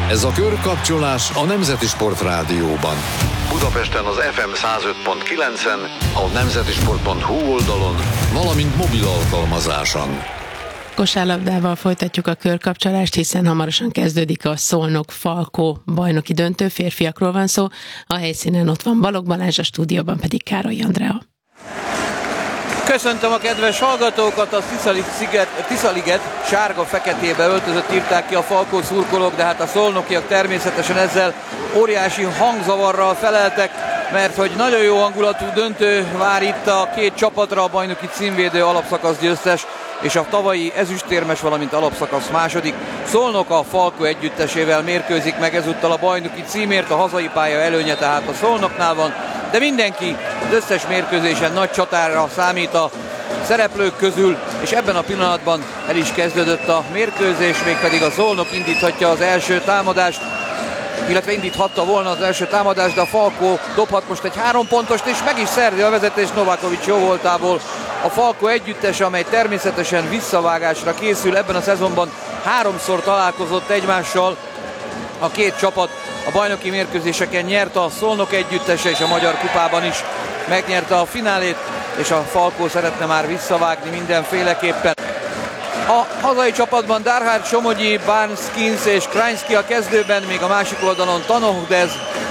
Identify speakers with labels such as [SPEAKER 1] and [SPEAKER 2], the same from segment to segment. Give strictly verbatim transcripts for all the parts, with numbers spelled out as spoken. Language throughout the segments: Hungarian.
[SPEAKER 1] Ez a Körkapcsolás a Nemzeti Sport Rádióban. Budapesten az ef em száz öt pont kilencen, a nemzetisport pont hu oldalon, valamint mobil alkalmazáson.
[SPEAKER 2] Kosárlabdával folytatjuk a körkapcsolást, hiszen hamarosan kezdődik a Szolnok-Falkó bajnoki döntő, férfiakról van szó. A helyszínen ott van Balogh Balázs, a stúdióban pedig Károly Andrea.
[SPEAKER 3] Köszöntöm a kedves hallgatókat, a Tiszaliget sárga-feketébe öltözött írták ki a Falkó szurkolók, de hát a szolnokiak természetesen ezzel óriási hangzavarral feleltek, mert hogy nagyon jó hangulatú döntő vár itt a két csapatra, a bajnoki címvédő alapszakasz győztes és a tavalyi ezüstérmes, valamint alapszakasz második. Szolnok a Falkó együttesével mérkőzik meg ezúttal a bajnoki címért, a hazai pálya előnye tehát a Szolnoknál van, de mindenki az összes mérkőzésen nagy csatára számít a szereplők közül, és ebben a pillanatban el is kezdődött a mérkőzés, mégpedig a Szolnok indíthatja az első támadást, illetve indíthatta volna az első támadást, de a Falkó dobhat most egy három pontost, és meg is szerzi a vezetést Novakovics jó voltából. A Falkó együttes, amely természetesen visszavágásra készül, ebben a szezonban háromszor találkozott egymással. A két csapat a bajnoki mérkőzéseken nyerte, a Szolnok együttese és a Magyar Kupában is megnyerte a finálét, és a Falkó szeretne már visszavágni mindenféleképpen. A hazai csapatban Darhard, Somogyi, Barnes, Skins és Krajinski a kezdőben, még a másik oldalon Tanohdez,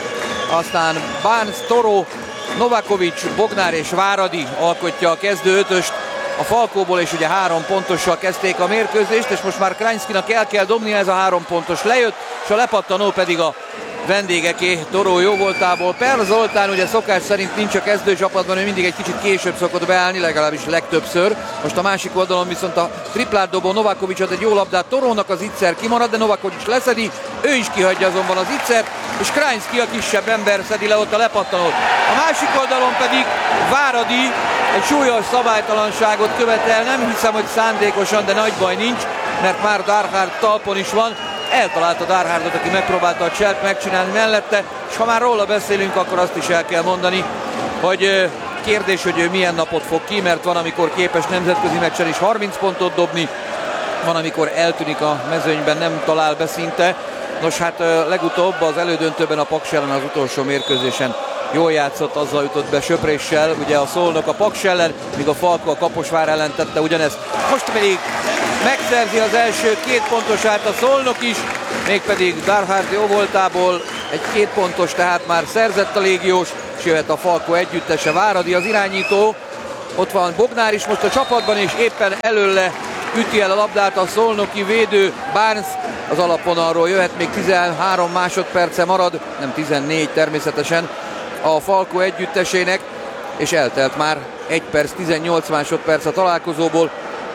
[SPEAKER 3] aztán Barnes, Toro, Novakovics, Bognár és Váradi alkotja a kezdő ötöst a Falkóból, és ugye három pontossal kezdték a mérkőzést, és most már Krajinskinak el kell dobnia, ez a három pontos lejött, és a lepattanó pedig a vendégeké Toró jó voltából. Per Zoltán ugye szokás szerint nincs a kezdőcsapatban, ő mindig egy kicsit később szokott beállni, legalábbis legtöbbször. Most a másik oldalon viszont a triplát dobó Novakovics ad egy jó labdát, Torónak az Itzer kimarad, de Novakovics leszedi, ő is kihagyja azonban az Itzert, és Krajinski a kisebb ember szedi le ott a lepattanót. A másik oldalon pedig Váradi egy súlyos szabálytalanságot követel, nem hiszem, hogy szándékosan, de nagy baj nincs, mert már Darhard talpon is van. Eltalálta Darhardot, aki megpróbálta a cselt megcsinálni mellette, és ha már róla beszélünk, akkor azt is el kell mondani, hogy kérdés, hogy ő milyen napot fog ki, mert van, amikor képes nemzetközi meccsen is harminc pontot dobni, van, amikor eltűnik a mezőnyben, nem talál be szinte. Nos, hát legutóbb az elődöntőben a Paks ellen az utolsó mérkőzésen jól játszott, azzal jutott be söpréssel, ugye a Szolnok a Paks ellen, míg a Falkó a Kaposvár ellen tette ugyanezt. Most pedig megszerzi az első két pontosát a Szolnok is, mégpedig Darhard jó voltából egy két pontos, tehát már szerzett a légiós, és jöhet a Falkó együttese. Váradi az irányító, ott van Bognár is most a csapatban, és éppen előle üti el a labdát a szolnoki védő Barnes, az alapvonalról jöhet, még tizenhárom másodperce marad, nem tizennégy természetesen a Falkó együttesének, és eltelt már egy perc, tizennyolc másodperc a találkozóból.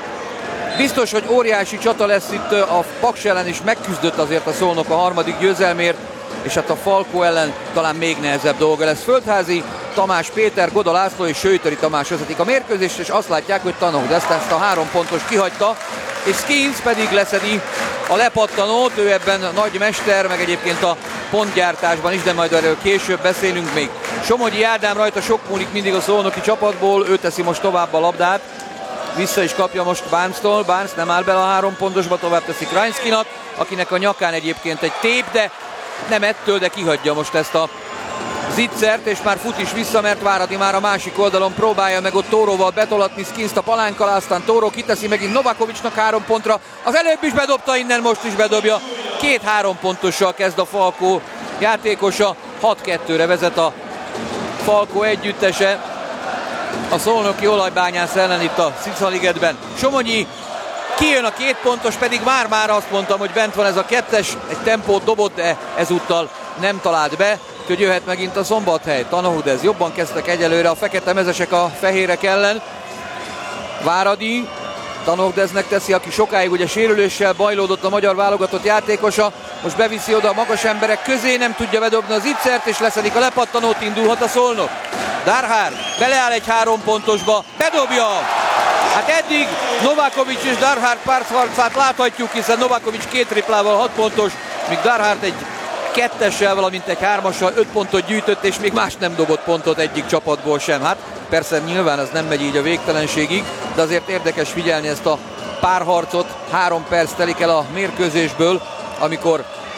[SPEAKER 3] Biztos, hogy óriási csata lesz itt, a Paks ellen is megküzdött azért a Szolnok a harmadik győzelmért, és hát a Falkó ellen talán még nehezebb dolga lesz. Földházi Tamás Péter, Goda László és Sőtöri Tamás vezetik a mérkőzést, és azt látják, hogy Tanok ezt, ezt a három pontos kihagyta, és Skins pedig leszedi a lepattanót, ő ebben nagy mester, meg egyébként a pontgyártásban is, de majd erről később beszélünk még. Somogyi Ádám rajta sok múlik mindig a szolnoki csapatból, ő teszi most tovább a labdát, vissza is kapja most Barnes-tól, Barnes nem áll bele a három pontosba, tovább teszi Krajinskinak, akinek a nyakán egyébként egy tép, de nem ettől, de kihagyja most ezt a zicsert, és már fut is vissza, mert Váradi már a másik oldalon próbálja meg ott Tóróval betolatni Skinst a palánk alá, aztán Tóró kiteszi megint Novakovicsnak három pontra, az előbb is bedobta innen, most is bedobja, két három pontossal kezd a Falkó játékosa, hat kettőre vezet a Falkó együttese a szolnoki olajbányász ellen itt a Tiszaligetben. Somogyi kijön a két pontos, pedig már-már azt mondtam, hogy bent van ez a kettes, egy tempót dobott, de ezúttal nem talált be, hogy jöhet megint a Szombathely. Tanohdez jobban kezdtek egyelőre a fekete mezesek a fehérek ellen. Váradi Tanohdeznek teszi, aki sokáig ugye sérüléssel bajlódott, a magyar válogatott játékosa, most beviszi oda a magas emberek közé, nem tudja bedobni az ittszert, és leszedik a lepattanót, indulhat a Szolnok. Darhard beleáll egy három pontosba, bedobja! Hát eddig Novakovics és Darhard párharcát láthatjuk, hiszen Novakovics két triplával hat pontos, míg Darhard egy kettessel, valamint egy hármassal öt pontot gyűjtött, és még más nem dobott pontot egyik csapatból sem. Hát persze nyilván ez nem megy így a végtelenségig, de azért érdekes figyelni ezt a párharcot. Három perc telik el a mérkőzésből, amikor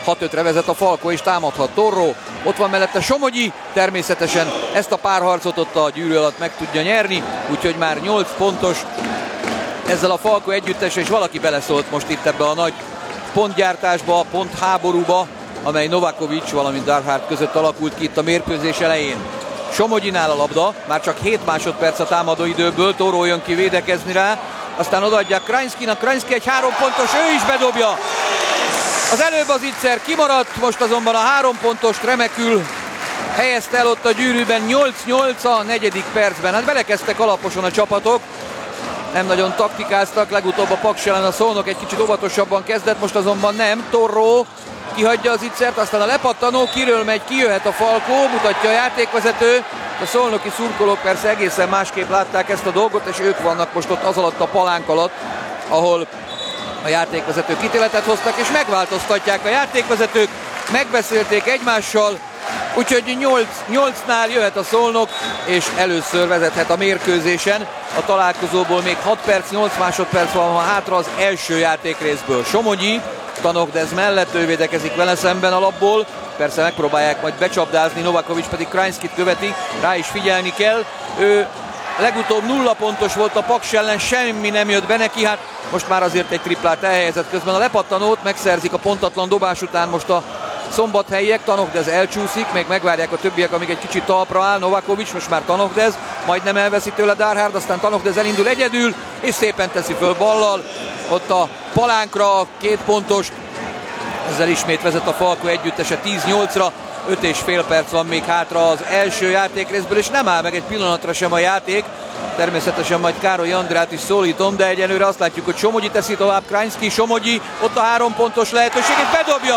[SPEAKER 3] hat ötre vezet a Falko, és támadhat Torró. Ott van mellette Somogyi, természetesen ezt a párharcot ott a gyűrű alatt meg tudja nyerni, úgyhogy már nyolc pontos ezzel a Falko együttese, és valaki beleszólt most itt ebbe a nagy pontgyártásba, a pontháborúba, amely Novakovic, valamint Darhard között alakult ki itt a mérkőzés elején. Somogyinál a labda, már csak hét másodperc a támadó időből, Torró jön ki védekezni rá, aztán odaadják Krajnszkinak, Krajnszki egy három pontos, ő is bedobja. Az előbb az Itzer kimaradt, most azonban a három pontost remekül helyezte el ott a gyűrűben, nyolc nyolc a negyedik percben. Hát belekezdtek alaposan a csapatok, nem nagyon taktikáztak, legutóbb a Paks ellen a Szolnok egy kicsit óvatosabban kezdett, most azonban nem. Torró kihagyja az Itzert, aztán a lepattanó, kiről megy, kijöhet a Falkó, mutatja a játékvezető. A szolnoki szurkolók persze egészen másképp látták ezt a dolgot, és ők vannak most ott az alatt a palánk alatt, ahol a játékvezetők ítéletet hoztak, és megváltoztatják a játékvezetők, megbeszélték egymással, úgyhogy nyolcnál jöhet a Szolnok, és először vezethet a mérkőzésen. A találkozóból még hat perc, nyolc másodperc van hátra az első játékrészből. Somogyi, Tanokdez mellett, ő védekezik vele szemben a labból, persze megpróbálják majd becsapdázni, Novakovic pedig Krajnszkit követi, rá is figyelni kell. Ő legutóbb nulla pontos volt a Paks ellen, semmi nem jött be neki, hát most már azért egy triplát elhelyezett, közben a lepattanót megszerzik a pontatlan dobás után most a szombathelyiek. Tanokdez elcsúszik, még megvárják a többiek, amíg egy kicsit talpra áll. Novakovic, most már Tanokdez, majdnem elveszi tőle Darhard, aztán Tanokdez elindul egyedül, és szépen teszi föl ballal ott a palánkra a két pontos. Ezzel ismét vezet a Falko együttese tíz nyolcra, öt és fél perc van még hátra az első játékrészből, és nem áll meg egy pillanatra sem a játék. Természetesen majd Károly Andrát is szólítom, de egyelőre azt látjuk, hogy Somogyi teszi tovább, Krajnszki, Somogyi, ott a három pontos lehetőséget bedobja!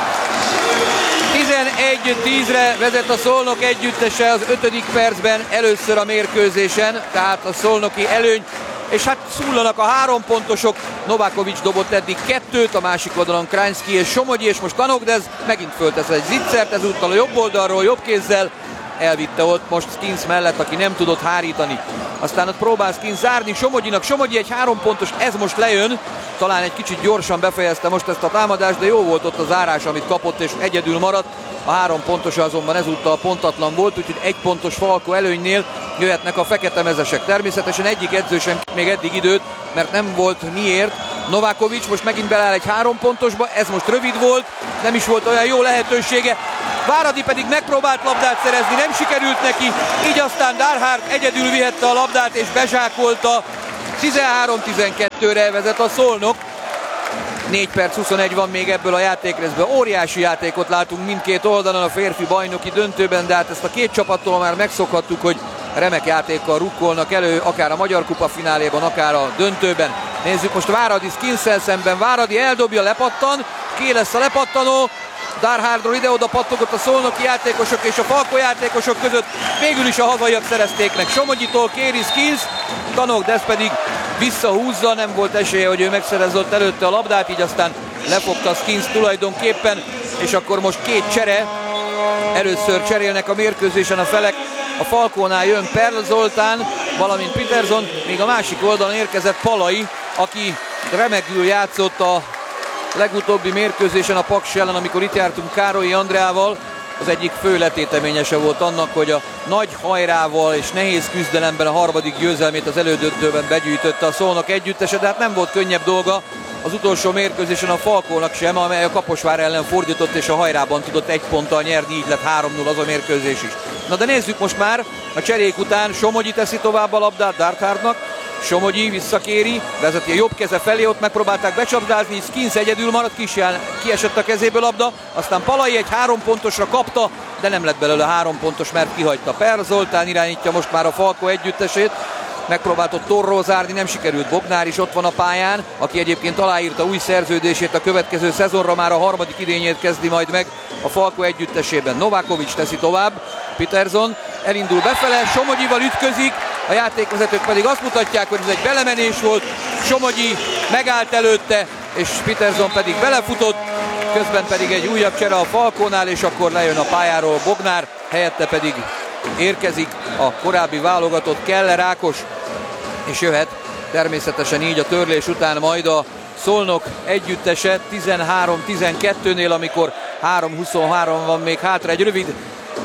[SPEAKER 3] tizenegy tízre vezet a Szolnok együttese az ötödik percben először a mérkőzésen, tehát a szolnoki előny, és hát szúllanak a három pontosok. Novakovic dobott eddig kettőt, a másik oldalon Krajnszki és Somogyi, és most Tanokdez megint föltesz egy Zitzert, ezúttal a jobb oldalról, jobb kézzel, elvitte ott most Skins mellett, aki nem tudott hárítani. Aztán ott próbál Skins zárni Somogyinak, Somogyi egy három pontos, ez most lejön, talán egy kicsit gyorsan befejezte most ezt a támadást, de jó volt ott a zárás, amit kapott, és egyedül maradt. A három pontos azonban ezúttal pontatlan volt, úgyhogy egy pontos Falko előnynél jöhetnek a fekete mezesek. Természetesen egyik edző sem még eddig időt, mert nem volt miért. Novakovic most megint beláll egy három pontosba, ez most rövid volt, nem is volt olyan jó lehetősége. Váradi pedig megpróbált labdát szerezni, nem sikerült neki, így aztán Darhard egyedül vihette a labdát és bezsákolta. tizenhárom tizenkettőre vezet a Szolnok. négy perc huszonegy van még ebből a játékrészből. Óriási játékot látunk mindkét oldalon a férfi bajnoki döntőben, de hát ezt a két csapattól már megszokhattuk, hogy remek játékkal rukkolnak elő, akár a Magyar Kupa fináléban, akár a döntőben. Nézzük most Váradi Skinssel szemben. Váradi eldobja, lepattan, ki lesz a lepattanó. Darhardról ide-oda pattogott a szolnoki játékosok és a Falko játékosok között. Végül is a hazaiak szerezték meg. Somogyitól kéri Skins, Tanokdez pedig visszahúzza, nem volt esélye, hogy ő megszerezott előtte a labdát, így aztán lefogta Skins tulajdonképpen, és akkor most két csere. Először cserélnek a mérkőzésen a felek. A Falkónál jön Perl Zoltán, valamint Peterson, még a másik oldalon érkezett Palai, aki remekül játszott a legutóbbi mérkőzésen a Paks ellen, amikor itt jártunk Károlyi Andreával. Az egyik fő letéteményese volt annak, hogy a nagy hajrával és nehéz küzdelemben a harmadik győzelmét az elődöntőben begyűjtötte a Szolnok együttese, de hát nem volt könnyebb dolga az utolsó mérkőzésen a Falkónak sem, amely a Kaposvár ellen fordított és a hajrában tudott egy ponttal nyerni, így lett három null az a mérkőzés is. Na de nézzük most már, a cserék után Somogyi teszi tovább a labdát Darhardnak, Somogyi visszakéri, vezeti a jobb keze felé, ott megpróbálták becsapdázni, Skins egyedül maradt, kiesett a kezéből labda, aztán Palai egy három pontosra kapta, de nem lett belőle három pontos, mert kihagyta. Perl Zoltán irányítja most már a Falko együttesét, megpróbált ott Torró zárni, nem sikerült. Bognár is ott van a pályán, aki egyébként aláírta új szerződését a következő szezonra, már a harmadik idényét kezdi majd meg a Falko együttesében. Novakovic teszi tovább, Peterson elindul befele, Somogyival ütközik, a játékvezetők pedig azt mutatják, hogy ez egy belemenés volt, Somogyi megállt előtte, és Peterson pedig belefutott, közben pedig egy újabb csere a Falkónál, és akkor lejön a pályáról Bognár, helyette pedig érkezik a korábbi válogatott Keller Ákos, és jöhet természetesen így a törlés után majd a Szolnok együttese tizenhárom tizenkettőnél, amikor három huszonhárom van még hátra. Egy rövid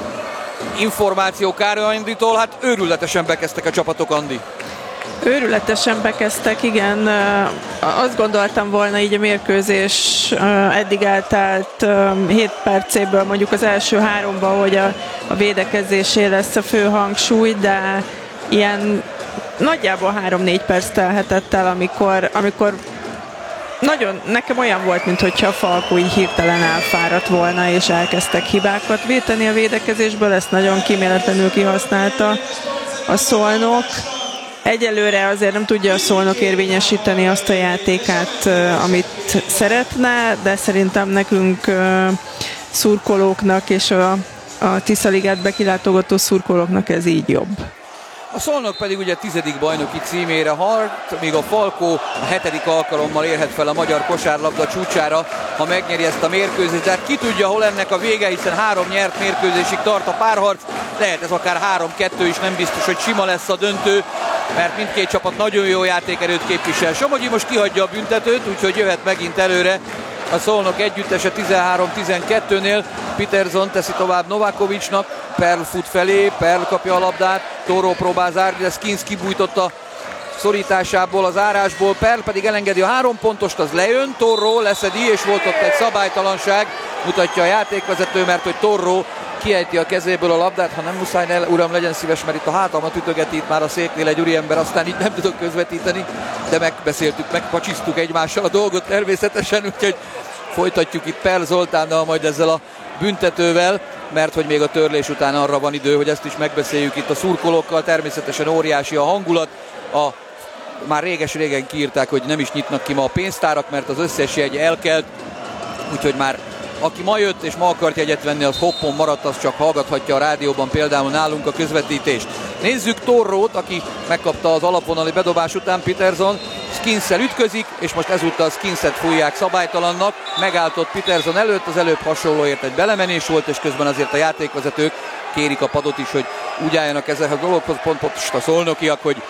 [SPEAKER 3] információ Károly Andritól, hát őrületesen bekezdtek a csapatok, Andi.
[SPEAKER 4] Őrületesen bekezdtek, igen. Azt gondoltam volna így a mérkőzés eddig eltelt hét percéből mondjuk az első háromban, hogy a, a védekezésé lesz a fő hangsúly, de ilyen nagyjából három-négy perc telhetett el, amikor, amikor nagyon, nekem olyan volt, mintha a Falkó így hirtelen elfáradt volna, és elkezdtek hibákat véteni a védekezésből, ezt nagyon kíméletlenül kihasználta a Szolnok. Egyelőre azért nem tudja a Szolnok érvényesíteni azt a játékát, amit szeretne, de szerintem nekünk szurkolóknak és a, a Tiszaligát kilátogató szurkolóknak ez így jobb.
[SPEAKER 3] A Szolnok pedig ugye tizedik bajnoki címére hart, míg a Falkó a hetedik alkalommal érhet fel a magyar kosárlabda csúcsára, ha megnyeri ezt a mérkőzést. Tehát ki tudja, hol ennek a vége, hiszen három nyert mérkőzésig tart a párharc. Lehet ez akár három kettő is, nem biztos, hogy sima lesz a döntő, mert mindkét csapat nagyon jó játékerőt képvisel. Somogyi most kihagyja a büntetőt, úgyhogy jöhet megint előre a Szolnok együttese tizenhárom tizenkettőnél. Peterson teszi tovább Novakovicsnak, Perl fut felé, Perl kapja a labdát, Torró próbál zárni, de Skins kibújtotta szorításából, az árásból, Perl pedig elengedi a három pontost, az lejön, Torró leszedi, és volt ott egy szabálytalanság, mutatja a játékvezető, mert hogy Torró kiejti a kezéből a labdát, ha nem muszáj, ne, uram, legyen szíves, mert itt a hátamat ütögeti itt már a széknél egy úriember, aztán így nem tudok közvetíteni, de megbeszéltük, megpacsisztuk egymással a dolgot természetesen, úgyhogy folytatjuk itt Perl Zoltánnal majd ezzel a büntetővel, mert hogy még a törlés után arra van idő, hogy ezt is megbeszéljük itt a szurkolókkal. Természetesen óriási a hangulat, a, már réges-régen kiírták, hogy nem is nyitnak ki ma a pénztárak, mert az összes jegy elkelt, úgyhogy már aki ma jött és ma akart jegyet venni, az hoppon maradt, az csak hallgathatja a rádióban például nálunk a közvetítést. Nézzük Torrót, aki megkapta az alapvonali bedobás után, Peterson Skinssel ütközik, és most ezúttal Skinset fújják szabálytalannak. Megálltott Peterson előtt, az előbb hasonlóért egy belemenés volt, és közben azért a játékvezetők kérik a padot is, hogy úgy álljanak ezzel a dologhoz, pont most a szolnokiak, hogy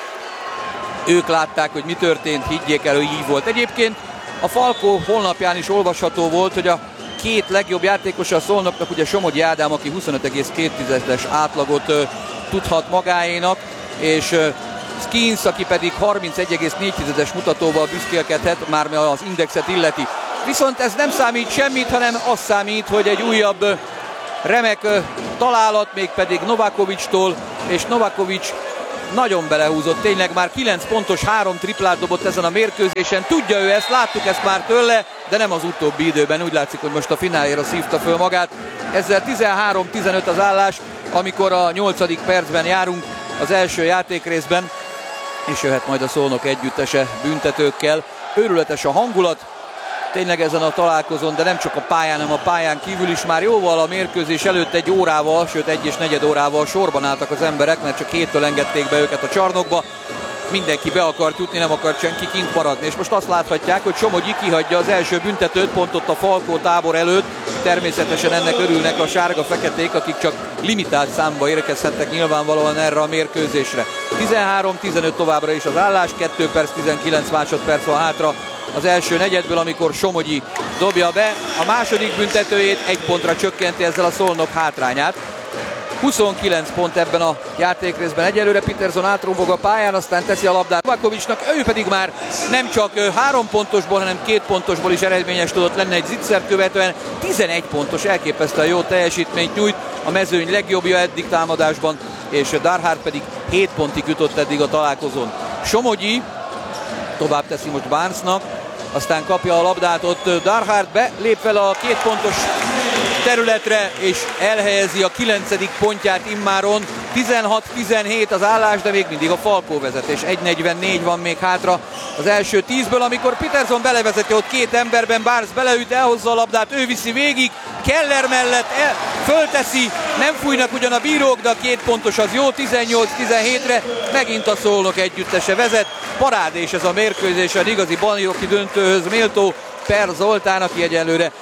[SPEAKER 3] ők látták, hogy mi történt, higgyék el, hogy így volt. Egyébként a Falkó honlapján is olvasható volt, hogy a két legjobb játékosa a Szolnoknak, ugye Somogyi Ádám, aki huszonöt egész két átlagot uh, tudhat magáénak, és uh, Skins, aki pedig harmincegy egész négy mutatóval büszkélkedhet, már az indexet illeti. Viszont ez nem számít semmit, hanem az számít, hogy egy újabb uh, remek uh, találat, mégpedig Novakovicstól, és Novakovics nagyon belehúzott, tényleg már kilenc pontos, három triplát dobott ezen a mérkőzésen. Tudja ő ezt, láttuk ezt már tőle, de nem az utóbbi időben. Úgy látszik, hogy most a fináléra szívta föl magát. Ezzel tizenhárom tizenöt az állás, amikor a nyolcadik percben járunk az első játékrészben, és jöhet majd a Szolnok együttese büntetőkkel. Őrületes a hangulat, tényleg ezen a találkozón, de nem csak a pályán, hanem a pályán kívül is már jóval a mérkőzés előtt egy órával, sőt egy és negyed órával sorban álltak az emberek, mert csak héttől engedték be őket a csarnokba. Mindenki be akart jutni, nem akart senki kint maradni. És most azt láthatják, hogy Somogyi kihagyja az első büntetőt pont ott a Falkó tábor előtt. Természetesen ennek örülnek a sárga-feketék, akik csak limitált számba érkezhettek nyilvánvalóan erre a mérkőzésre. tizenhárom tizenöt továbbra is az állás, két perc tizenkilenc másodperc van hátra az első negyedből, amikor Somogyi dobja be a második büntetőjét, egy pontra csökkenti ezzel a Szolnok hátrányát. huszonkilenc pont ebben a játékrészben egyelőre. Peterson átrobog a pályán, aztán teszi a labdát Novakovicsnak, ő pedig már nem csak három pontosból, hanem két pontosból is eredményes tudott lenni egy zicsert követően. tizenegy pontos, elképesztően jó teljesítményt nyújt, a mezőny legjobbja eddig támadásban, és Darhard pedig hét pontig jutott eddig a találkozón. Somogyi tovább teszi most Barnesnak, aztán kapja a labdát ott Darhard, be lép fel a két pontos területre, és elhelyezi a kilencedik pontját immáron. tizenhat tizenhét az állás, de még mindig a Falkó vezetés. egy negyvennégy van még hátra az első tízből, amikor Peterson belevezeti ott két emberben, Barnes beleüt, elhozza a labdát, ő viszi végig, Keller mellett el, fölteszi, nem fújnak ugyan a bírók, de a két pontos az jó, tizennyolc tizenhétre, megint a Szolnok együttese vezet. Parádés ez a mérkőzés, az igazi bajnoki döntőhöz méltó. Perl Zoltán, aki egyelőre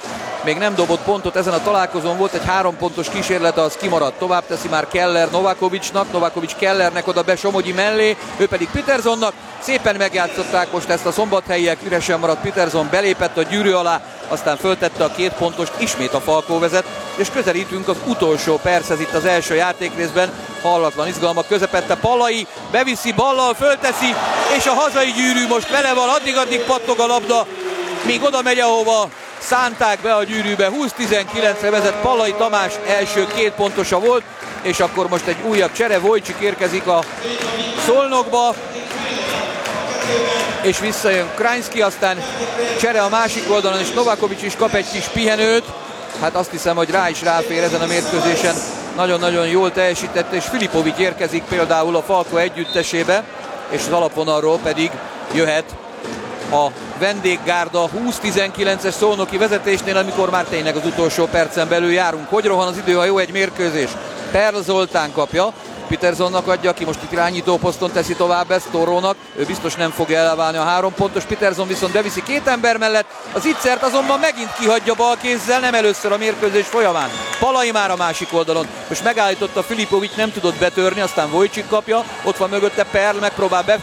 [SPEAKER 3] még nem dobott pontot ezen a találkozón, volt egy három pontos kísérlete, az kimaradt. Tovább teszi már Keller Novakovicsnak, Novakovics Kellernek oda be Somogyi mellé, ő pedig Petersonnak. Szépen megjátszották most ezt a szombathelyiek, üresen maradt Peterson, belépett a gyűrű alá, aztán föltette a két pontost, ismét a Falkó vezet, és közelítünk az utolsó perchez itt az első játékrészben. Hallatlan izgalmak közepette, Pallai beviszi, ballal fölteszi, és a hazai gyűrű most vele van, addig-addig pattog a labda, míg oda megy, ahova szánták be a gyűrűbe. húsz tizenkilencre vezet Pallai Tamás, első két pontosa volt, és akkor most egy újabb csere, Vojcsik érkezik a Szolnokba, és visszajön Krajnszky, aztán csere a másik oldalon, és Novakovics is kap egy kis pihenőt. Hát azt hiszem, hogy rá is ráfér ezen a mérkőzésen. Nagyon-nagyon jól teljesített, és Filipovics érkezik például a Falko együttesébe, és az alapvonalról pedig jöhet a vendéggárda húsz tizenkilences szolnoki vezetésnél, amikor már tényleg az utolsó percen belül járunk. Hogy rohan az idő, ha jó egy mérkőzés? Perl Zoltán kapja, Petersonnak adja, aki most itt irányító poszton teszi tovább ezt Torrónak, ő biztos nem fogja elválni a három pontos, Peterson viszont beviszi két ember mellett, az Itzert azonban megint kihagyja balkézzel, nem először a mérkőzés folyamán. Pallai már a másik oldalon, most megállította Filipovics, nem tudott betörni, aztán Vojcsik kapja, ott van mögötte Perl, megpróbál be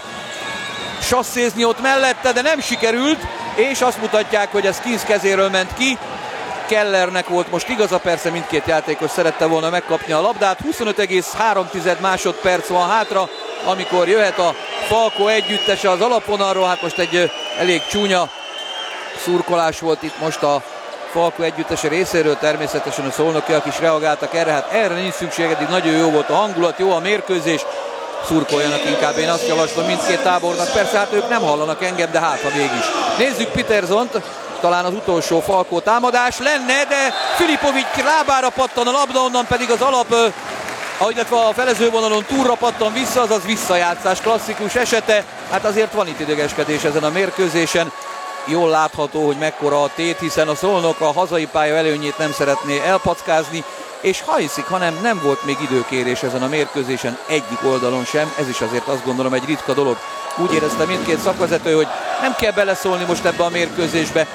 [SPEAKER 3] sasszézni ott mellette, de nem sikerült, és azt mutatják, hogy ez Kinsz kezéről ment ki. Kellernek volt most igaza, persze mindkét játékos szerette volna megkapni a labdát. huszonöt egész három másodperc van hátra, amikor jöhet a Falko együttese az alapvonalról. Hát most egy elég csúnya szurkolás volt itt most a Falko együttese részéről, természetesen a szolnokiak is reagáltak erre, hát erre nincs szükség, eddig nagyon jó volt a hangulat, jó a mérkőzés. Szurkoljanak inkább, én azt javaslom mindkét tábornak, persze hát ők nem hallanak engem, de hát ha mégis. Nézzük Petersont, talán az utolsó Falkó támadás lenne, de Filipovics lábára pattan a labda, onnan pedig az alap, illetve a felezővonalon túlra pattan vissza, azaz visszajátszás klasszikus esete. Hát azért van itt idegeskedés ezen a mérkőzésen. Jól látható, hogy mekkora a tét, hiszen a Szolnok a hazai pálya előnyét nem szeretné elpackázni, és ha hiszik, hanem nem volt még időkérés ezen a mérkőzésen egyik oldalon sem, ez is azért azt gondolom egy ritka dolog. Úgy érezte mindkét szakvezető, hogy nem kell beleszólni most ebbe a mérkőzésbe.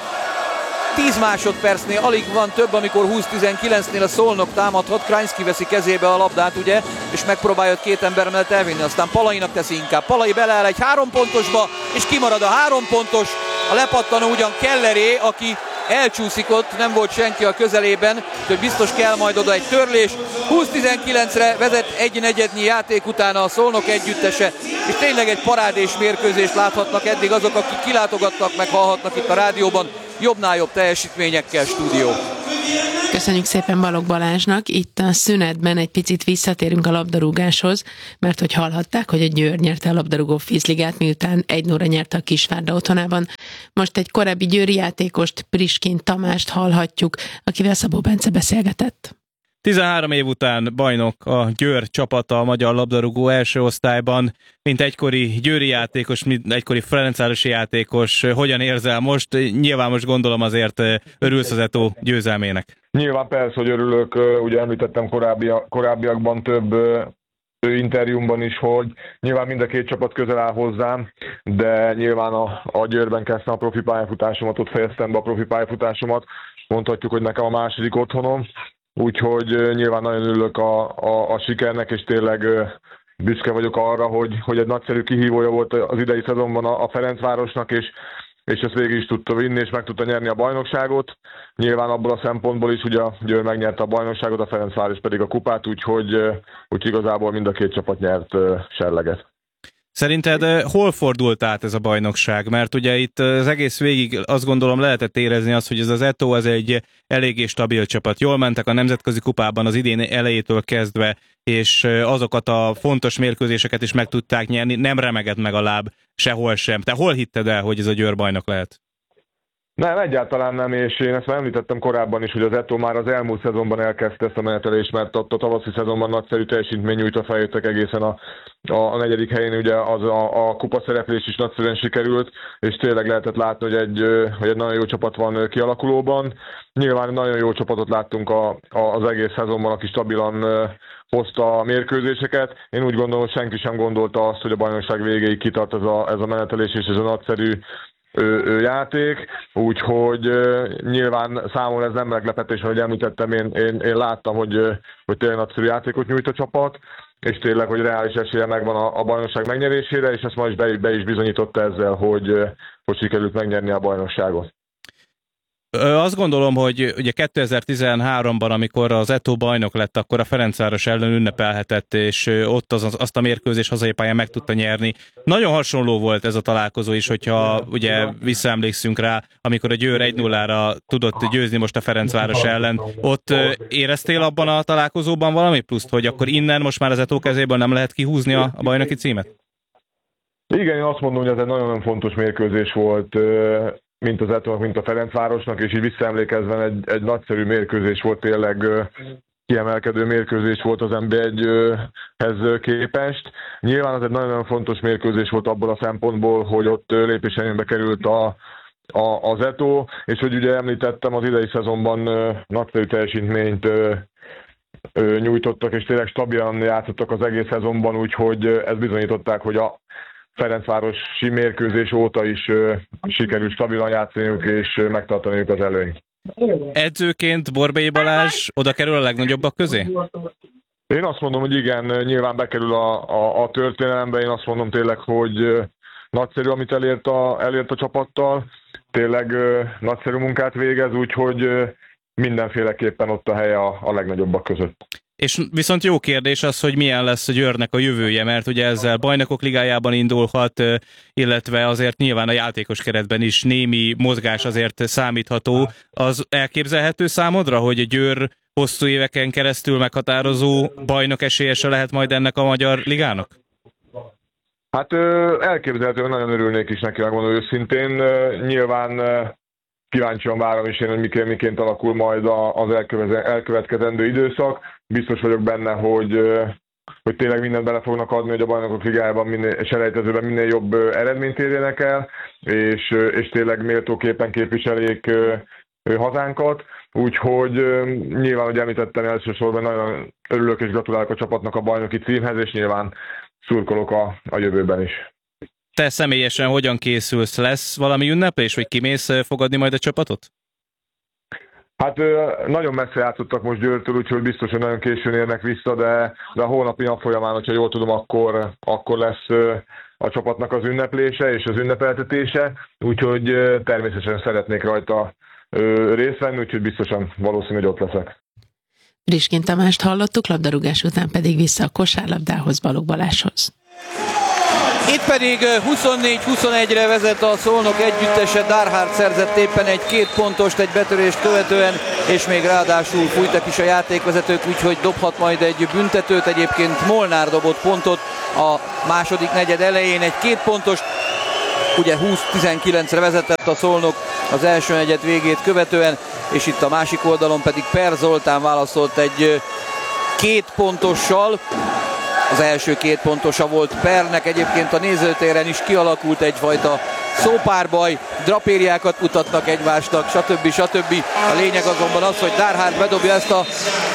[SPEAKER 3] tíz másodpercnél alig van több, amikor húsz tizenkilencnél a Szolnok támadhat, Krajnszky veszi kezébe a labdát, ugye, és megpróbálja két ember mellett elvinni, aztán Palainak teszi inkább. Palai beleáll egy három pontosba, és kimarad a három pontos, a lepattanó ugyan Kelleré, aki elcsúszik ott, nem volt senki a közelében, hogy biztos kell majd oda egy törlés. húsz tizenkilencre vezet egy negyednyi játék után a Szolnok együttese, és tényleg egy parádés mérkőzést láthatnak eddig azok, akik kilátogatnak, meg hallhatnak itt a rádióban, jobbnál jobb teljesítményekkel, stúdió.
[SPEAKER 2] Köszönjük szépen Balogh Balázsnak. Itt a szünetben egy picit visszatérünk a labdarúgáshoz, mert hogy hallhatták, hogy a Győr nyerte a labdarúgó Fizligát, miután egy nulla nyerte a Kisvárda otthonában. Most egy korábbi győri játékost, Priskin Tamást hallhatjuk, akivel Szabó Bence beszélgetett.
[SPEAKER 5] tizenhárom év után bajnok a Győr csapata a magyar labdarúgó első osztályban, mint egykori győri játékos, mint egykori ferencvárosi játékos. Hogyan érzel most? Nyilván most gondolom azért örülsz az é té o győzelmének.
[SPEAKER 6] Nyilván persze, hogy örülök. Ugye említettem korábbi, korábbiakban több interjúmban is, hogy nyilván mind a két csapat közel áll hozzám, de nyilván a, a Győrben kezdtem a profi pályafutásomat, ott fejeztem be a profi pályafutásomat. Mondhatjuk, hogy nekem a második otthonom. Úgyhogy nyilván nagyon örülök a, a, a sikernek, és tényleg büszke vagyok arra, hogy, hogy egy nagyszerű kihívója volt az idei szezonban a, a Ferencvárosnak, és, és ezt végig is tudta vinni, és meg tudta nyerni a bajnokságot. Nyilván abból a szempontból is, ugye a Győr megnyerte a bajnokságot, a Ferencváros pedig a kupát, úgyhogy, úgyhogy igazából mind a két csapat nyert serleget.
[SPEAKER 5] Szerinted hol fordult át ez a bajnokság? Mert ugye itt az egész végig azt gondolom lehetett érezni azt, hogy ez az é té o ez egy eléggé stabil csapat. Jól mentek a nemzetközi kupában az idén elejétől kezdve, és azokat a fontos mérkőzéseket is meg tudták nyerni, nem remegett meg a láb sehol sem. Te hol hitted el, hogy ez a Győr bajnok lehet?
[SPEAKER 6] Nem, egyáltalán nem, és én ezt már említettem korábban is, hogy az é té o már az elmúlt szezonban elkezdte ezt a menetelést, mert ott a tavaszi szezonban nagyszerű teljesítmény nyújtva feljöttek egészen a, a, a negyedik helyén, ugye az a, a kupa szereplés is nagyszerűen sikerült, és tényleg lehetett látni, hogy egy, hogy egy nagyon jó csapat van kialakulóban. Nyilván nagyon jó csapatot láttunk a, a, az egész szezonban, aki stabilan hozta a mérkőzéseket. Én úgy gondolom, hogy senki sem gondolta azt, hogy a bajnokság végéig kitart ez a, ez a menetelés és ez a nagyszerű ő, ő játék, úgyhogy nyilván számomra ez nem meglepetés, ahogy említettem, én, én, én láttam, hogy, hogy tényleg nagyszerű játékot nyújt a csapat, és tényleg, hogy reális esélye megvan a, a bajnokság megnyerésére, és ezt ma is be, be is bizonyította ezzel, hogy, hogy sikerült megnyerni a bajnokságot.
[SPEAKER 5] Azt gondolom, hogy ugye kétezer-tizenháromban, amikor az é té o bajnok lett, akkor a Ferencváros ellen ünnepelhetett, és ott az, azt a mérkőzés hazai pályán meg tudta nyerni. Nagyon hasonló volt ez a találkozó is, hogyha ugye visszaemlékszünk rá, amikor a Győr egy nullára tudott győzni most a Ferencváros ellen. Ott éreztél abban a találkozóban valami pluszt, hogy akkor innen most már az é té o kezéből nem lehet kihúzni a, a bajnoki címet?
[SPEAKER 6] Igen, én azt mondom, hogy ez egy nagyon fontos mérkőzés volt, mint az é té o-nak, mint a Ferencvárosnak, és így visszaemlékezve egy, egy nagyszerű mérkőzés volt, tényleg kiemelkedő mérkőzés volt az en bé egyhez képest. Nyilván az egy nagyon fontos mérkőzés volt abból a szempontból, hogy ott lépésenbe került a, a, az é té o, és hogy ugye említettem, az idei szezonban nagyszerű teljesítményt nyújtottak, és tényleg stabilan játszottak az egész szezonban, úgyhogy ezt bizonyították, hogy a Ferencvárosi mérkőzés óta is uh, sikerült stabilan játszaniuk és megtartaniuk az előnyt.
[SPEAKER 5] Edzőként Borbély Balázs oda kerül a legnagyobbak közé?
[SPEAKER 6] Én azt mondom, hogy igen, nyilván bekerül a, a, a történelembe. Én azt mondom tényleg, hogy uh, nagyszerű, amit elért a, elért a csapattal. Tényleg uh, nagyszerű munkát végez, úgyhogy uh, mindenféleképpen ott a helye a, a legnagyobbak között.
[SPEAKER 5] És viszont jó kérdés az, hogy milyen lesz a Győrnek a jövője, mert ugye ezzel Bajnokok Ligájában indulhat, illetve azért nyilván a játékos keretben is némi mozgás azért számítható. Az elképzelhető számodra, hogy a Győr hosszú éveken keresztül meghatározó bajnok esélyese lehet majd ennek a magyar ligának?
[SPEAKER 6] Hát elképzelhető, nagyon örülnék is neki, megmondom őszintén. Nyilván kíváncsian várom is én, hogy miként, miként alakul majd az elkövetkezendő időszak. Biztos vagyok benne, hogy, hogy tényleg mindent bele fognak adni, hogy a Bajnokok Ligájában minél, selejtezőben minél jobb eredményt érjenek el, és, és tényleg méltóképpen képviseljék hazánkat. Úgyhogy nyilván, hogy említettem, elsősorban nagyon örülök és gratulálok a csapatnak a bajnoki címhez, és nyilván szurkolok a, a jövőben is.
[SPEAKER 5] Te személyesen hogyan készülsz? Lesz valami ünneplés, vagy kimész fogadni majd a csapatot?
[SPEAKER 6] Hát nagyon messze játszottak most Győrtől, úgyhogy biztos, hogy nagyon későn érnek vissza, de, de a hónapi nap folyamán, hogyha jól tudom, akkor, akkor lesz a csapatnak az ünneplése és az ünnepeltetése, úgyhogy természetesen szeretnék rajta részt venni, úgyhogy biztosan valószínű, hogy ott leszek.
[SPEAKER 2] Priskin Tamást hallottuk, labdarúgás után pedig vissza a kosárlabdához, Balogh Balázshoz.
[SPEAKER 3] Itt pedig huszonnégy huszonegyre vezet a Szolnok együttese, Darhard szerzett éppen egy két pontost egy betörést követően, és még ráadásul fújtak is a játékvezetők, úgyhogy dobhat majd egy büntetőt. Egyébként Molnár dobott pontot a második negyed elején, egy két pontost, ugye húsz tizenkilencre vezetett a Szolnok az első negyed végét követően, és itt a másik oldalon pedig Per Zoltán válaszolt egy két pontossal. Az első két pontosa volt Pernek, egyébként a nézőtéren is kialakult egyfajta szópárbaj, drapériákat mutatnak egymásnak, stb. stb. A lényeg azonban az, hogy Darhard bedobja ezt a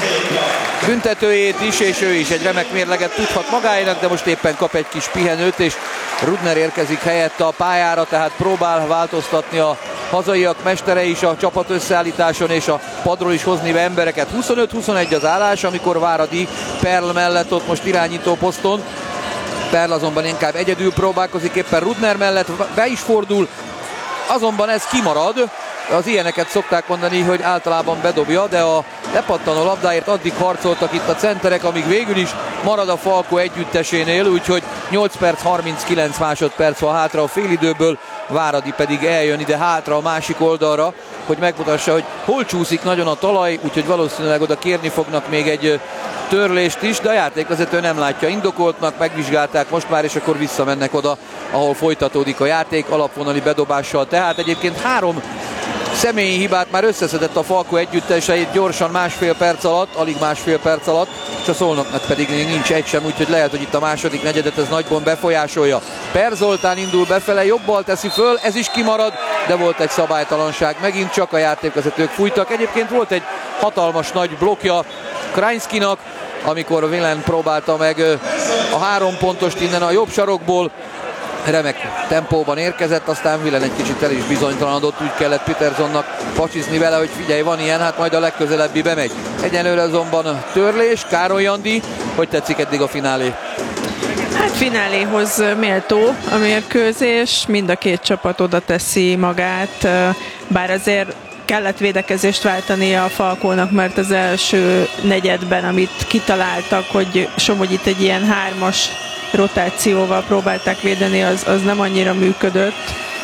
[SPEAKER 3] büntetőjét is, és ő is egy remek mérleget tudhat magáénak, de most éppen kap egy kis pihenőt, és Rudner érkezik helyette a pályára, tehát próbál változtatni a hazaiak mestere is a csapat összeállításon, és a padról is hozni be embereket. huszonöt huszonegy az állás, amikor Váradi Perl mellett ott most irányító poszton. Perl azonban inkább egyedül próbálkozik, éppen Rudner mellett be is fordul, azonban ez kimarad. Az ilyeneket szokták mondani, hogy általában bedobja, de a lepattanó labdáért addig harcoltak itt a centerek, amíg végül is marad a Falko együttesénél, úgyhogy nyolc perc harminckilenc másodperc van hátra a félidőből, Váradi pedig eljön ide hátra a másik oldalra, hogy megmutassa, hogy hol csúszik nagyon a talaj, úgyhogy valószínűleg oda kérni fognak még egy törlést is, de a játékvezető nem látja indokoltnak, megvizsgálták most már, és akkor visszamennek oda, ahol folytatódik a játék, alapvonali bedobással. Tehát egyébként három személyi hibát már összeszedett a Falko együtteseit gyorsan másfél perc alatt, alig másfél perc alatt, és a Szolnoknak pedig még nincs egy sem, úgyhogy lehet, hogy itt a második negyedet ez nagyban befolyásolja. Per Zoltán indul befele, jobbal teszi föl, ez is kimarad, de volt egy szabálytalanság, megint csak a játékvezetők fújtak. Egyébként volt egy hatalmas nagy blokkja Krajnszkinak, amikor Vilen próbálta meg a három pontost innen a jobb sarokból, remek tempóban érkezett, aztán Willen egy kicsit el is bizonytalanodott, úgy kellett Petersonnak pacsizni vele, hogy figyelj, van ilyen, hát majd a legközelebbi bemegy. Egyelőre azonban törlés. Károly Andi, hogy tetszik eddig a finálé?
[SPEAKER 4] Hát fináléhoz méltó a mérkőzés, mind a két csapat oda teszi magát, bár azért kellett védekezést váltani a Falkónak, mert az első negyedben, amit kitaláltak, hogy Somogyit egy ilyen hármas rotációval próbálták védeni, az, az nem annyira működött,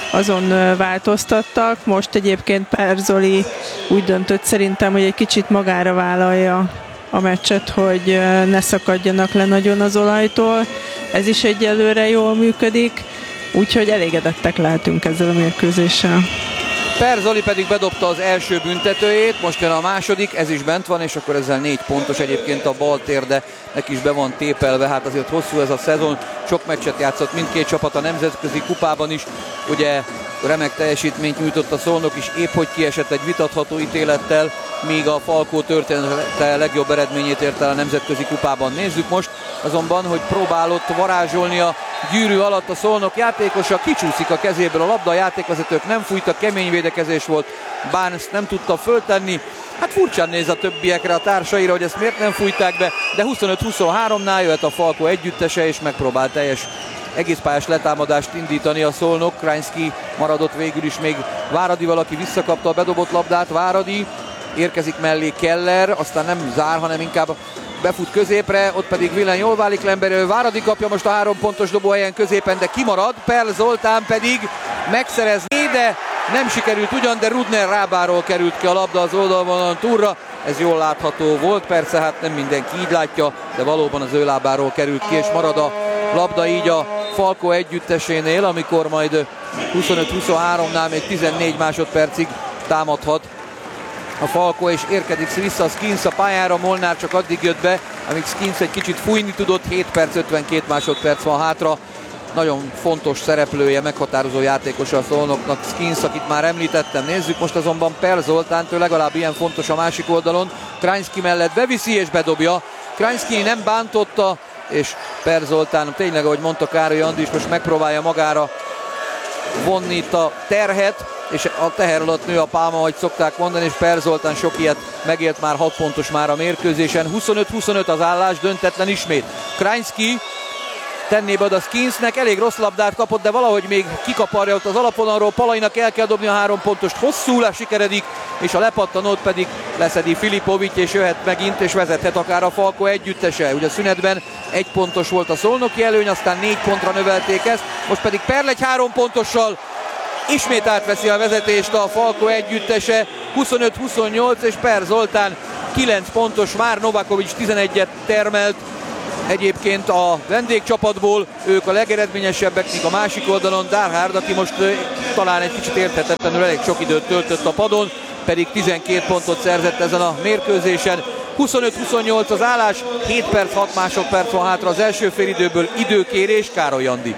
[SPEAKER 4] azon változtattak. Most egyébként Perzoli úgy döntött szerintem, hogy egy kicsit magára vállalja a meccset, hogy ne szakadjanak le nagyon az olajtól. Ez is egyelőre jól működik, úgyhogy elégedettek lehetünk ezzel a mérkőzéssel.
[SPEAKER 3] Perzoli pedig bedobta az első büntetőjét, most jön a második, ez is bent van, és akkor ezzel négy pontos. Egyébként a bal térde neki is be van tépelve, hát azért hosszú ez a szezon, sok meccset játszott mindkét csapat a nemzetközi kupában is, ugye remek teljesítményt nyújtott a Szolnok is, épp hogy kiesett egy vitatható ítélettel, míg a Falkó története legjobb eredményét ért el a nemzetközi kupában. Nézzük most azonban, hogy próbálott varázsolni a gyűrű alatt a Szolnok játékosa, kicsúszik a kezéből a labda, a játékvezetők nem fújtak, kemény védekezés volt, Barnes nem tudta föltenni, hát furcsán néz a többiekre, a társaira, hogy ezt miért nem fújták be, de huszonöt huszonháromnál jöhet a Falkó együttese, és megpróbál teljes egészpályás letámadást indítani a Szolnok. Krajnszky maradott végül is még Váradival, aki visszakapta a bedobott labdát. Váradi érkezik mellé Keller, aztán nem zár, hanem inkább befut középre, ott pedig Willen jól válik Lemberről. Váradi kapja most a három pontos dobóhelyen középen, de kimarad. Perl Zoltán pedig megszerezni, de nem sikerült ugyan, de Rudner rábáról került ki a labda az oldalvonalon túlra. Ez jól látható volt, persze hát nem mindenki így látja, de valóban az ő lábáról került ki, és marad a labda így a Falkó együttesénél, amikor majd huszonöt huszonháromnál még tizennégy másodpercig támadhat a Falkó, és érkezik vissza Skins a pályára. Molnár csak addig jött be, amíg Skins egy kicsit fújni tudott, hét perc ötvenkét másodperc van hátra. Nagyon fontos szereplője, meghatározó játékosa a Szolnoknak Skins, akit már említettem. Nézzük most azonban Perl Zoltánt, ő legalább ilyen fontos a másik oldalon. Krajnszky mellett beviszi és bedobja. Krajnszky nem bántotta, és Perl Zoltán tényleg, ahogy mondta Károly Andi is, most megpróbálja magára vonni itt a terhet, és a teher alatt nő a pálma, ahogy szokták mondani, és Perl Zoltán sok ilyet megélt már, hat pontos már a mérkőzésen. huszonöt huszonöt az állás, döntetlen ismét. Krajnszky tenné be oda Skinsnek, elég rossz labdát kapott, de valahogy még kikaparja ott az alapvonalról. Palainak el kell dobni a három pontost, hosszú sikeredik, és a lepattanót pedig leszedi Filipovic, és jöhet megint, és vezethet akár a Falkó együttese. Ugye a szünetben egy pontos volt a szolnoki előny, aztán négy pontra növelték ezt, most pedig Perl egy három pontossal ismét átveszi a vezetést a Falkó együttese, huszonöt huszonnyolc, és Perl Zoltán kilenc pontos, már Novakovic tizenegyet termelt. Egyébként a vendégcsapatból ők a legeredményesebbek, míg a másik oldalon Darhard, aki most talán egy kicsit érthetetlenül elég sok időt töltött a padon, pedig tizenkét pontot szerzett ezen a mérkőzésen. huszonöt huszonnyolc az állás, hét perc hat másodperc van hátra az első félidőből, időkérés, Károly Andi.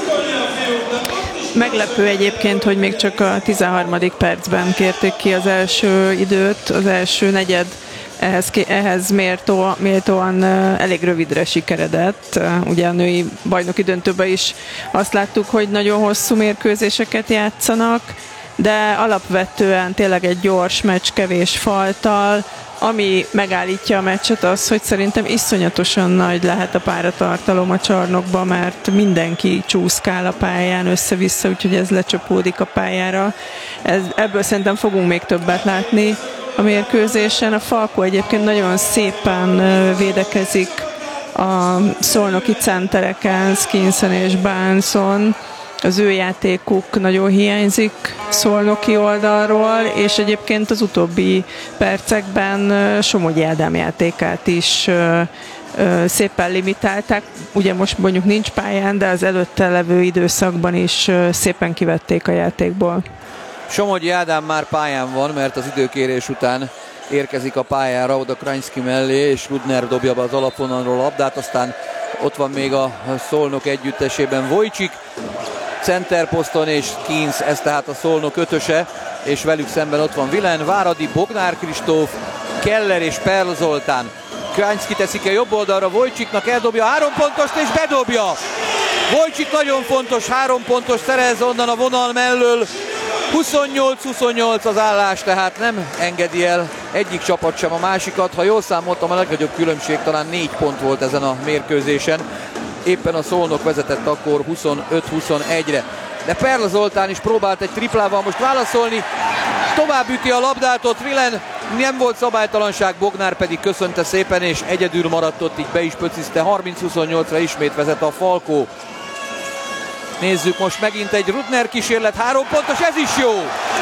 [SPEAKER 4] Meglepő egyébként, hogy még csak a tizenharmadik percben kérték ki az első időt, az első negyed ehhez, ehhez méltó, méltóan elég rövidre sikeredett. Ugye a női bajnoki döntőben is azt láttuk, hogy nagyon hosszú mérkőzéseket játszanak, de alapvetően tényleg egy gyors meccs, kevés falttal. Ami megállítja a meccset az, hogy szerintem iszonyatosan nagy lehet a páratartalom a csarnokban, mert mindenki csúszkál a pályán össze-vissza, úgyhogy ez lecsapódik a pályára. Ez, ebből szerintem fogunk még többet látni a mérkőzésen. A Falkó egyébként nagyon szépen védekezik a szolnoki centereken, Skinsen és Barneson. Az ő játékuk nagyon hiányzik szolnoki oldalról, és egyébként az utóbbi percekben Somogyi Ádám játékát is szépen limitálták. Ugye most mondjuk nincs pályán, de az előtte levő időszakban is szépen kivették a játékból.
[SPEAKER 3] Somogyi Ádám már pályán van, mert az időkérés után érkezik a pályára oda Krajnszky mellé, és Rudner dobja be az alapvonalról a labdát, aztán ott van még a Szolnok együttesében Vojcsik centerposzton, és Skins, ez tehát a Szolnok ötöse, és velük szemben ott van Willen, Váradi, Bognár Kristóf, Keller és Perl Zoltán. Krajnszky teszik el jobb oldalra Vojcsiknak, eldobja a három pontost és bedobja! Wojcik nagyon fontos, három pontos szerez onnan a vonal mellől. huszonnyolc huszonnyolc az állás, tehát nem engedi el egyik csapat sem a másikat. Ha jól számoltam, a legnagyobb különbség talán négy pont volt ezen a mérkőzésen. Éppen a Szolnok vezetett akkor huszonöt huszonegyre. De Perl Zoltán is próbált egy triplával most válaszolni. Tovább üti a labdát ott Vilen, nem volt szabálytalanság, Bognár pedig köszönte szépen, és egyedül maradt ott, így be is pöciszte. harminc huszonnyolcra ismét vezet a Falkó. Nézzük most megint egy Rudner kísérlet, három pontos, ez is jó!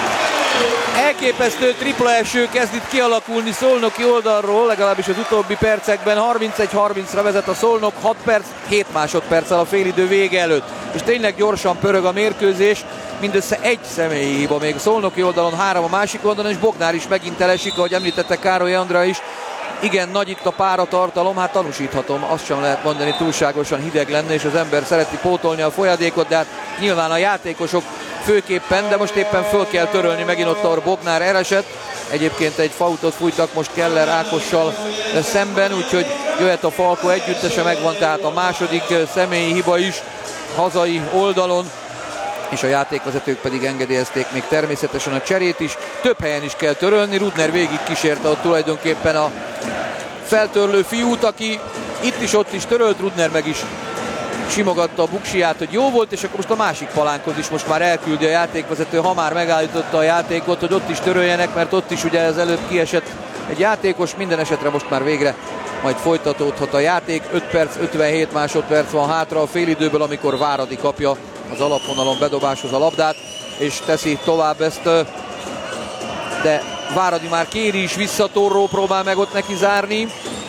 [SPEAKER 3] Elképesztő tripla eső kezd itt kialakulni szolnoki oldalról, legalábbis az utóbbi percekben. harmincegy harmincra vezet a Szolnok, hat perc, hét másodperccel a félidő vége előtt. És tényleg gyorsan pörög a mérkőzés, mindössze egy személyi hiba még a szolnoki oldalon, három a másik oldalon, és Bognár is megint elesik, ahogy említette Károly Andrea is. Igen, nagy itt a páratartalom, hát tanúsíthatom, azt sem lehet mondani, túlságosan hideg lenne, és az ember szereti pótolni a folyadékot, de hát nyilván a játékosok főképpen, de most éppen föl kell törölni megint ott, ahol Bognár elesett. Egyébként egy fautot fújtak most Keller Ákossal szemben, úgyhogy jöhet a Falko együttese, megvan tehát a második személyi hiba is hazai oldalon, és a játékvezetők pedig engedélyezték még természetesen a cserét is. Több helyen is kell törölni, Rudner végig kísérte ott tulajdonképpen a feltörlő fiút, aki itt is ott is törölt, Rudner meg is simogatta a buksiját, hogy jó volt, és akkor most a másik palánkhoz is most már elküldi a játékvezető, ha már megállította a játékot, hogy ott is töröljenek, mert ott is ugye az előbb kiesett egy játékos, minden esetre most már végre majd folytatódhat a játék. öt perc, ötvenhét másodperc van hátra a félidőből, amikor Váradi kapja az alapvonalon bedobáshoz a labdát, és teszi tovább ezt, de Váradi már kéri is vissza, Torró próbál meg ott neki zárni.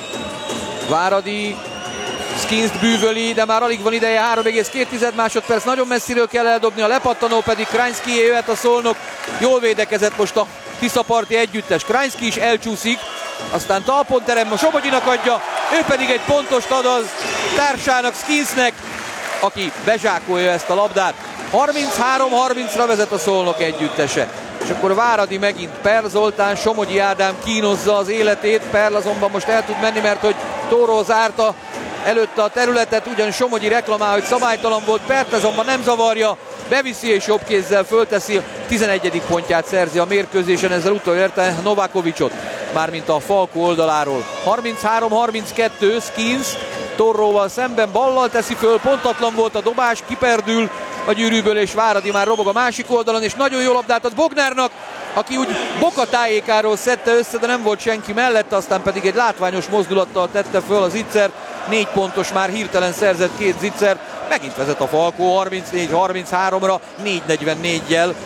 [SPEAKER 3] Váradi Skinst bűvöli, de már alig van ideje, három egész két másodperc, nagyon messziről kell eldobni, a lepattanó pedig Krajnszkijé, jöhet a Szolnok, jól védekezett most a Tiszaparti együttes, Krajnszki is elcsúszik, aztán talpon terem, a Somogyinak adja, ő pedig egy pontost ad az társának, Skinsnek, aki bezsákolja ezt a labdát. harminchárom harmincra vezet a Szolnok együttese. És akkor Váradi megint Perl Zoltán, Somogyi Ádám kínozza az életét, Perl azonban most el tud menni, mert hogy Tóró zárta előtte a területet, ugyan Somogyi reklamál, hogy szabálytalan volt, Pert azonban nem zavarja, beviszi és jobb kézzel fölteszi, tizenegyedik pontját szerzi a mérkőzésen, ezzel utolérte Novakovicsot, mármint a Falko oldaláról. harminchárom harminckettő, Skins Torróval szemben ballal teszi föl, pontatlan volt a dobás, kiperdül a gyűrűből, és Váradi már robog a másik oldalon, és nagyon jó labdát ad Bognárnak, aki úgy Boka tájékáról szedte össze, de nem volt senki mellette, aztán pedig egy látványos mozdulattal tette föl az Zicser, négy pontos már hirtelen szerzett két Zicser, megint vezet a Falkó harmincnégy harmincháromra, négy negyvennégyel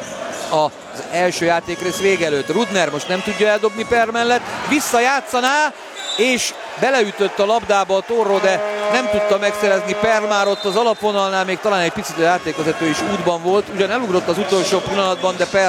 [SPEAKER 3] az első játékrész vége előtt. Rudner most nem tudja eldobni Per mellett, visszajátszaná, és beleütött a labdába a Torró, de nem tudta megszerezni. Per már ott az alapvonalnál, még talán egy picit a játékvezető is útban volt, ugyan elugrott az utolsó pillanatban, de Per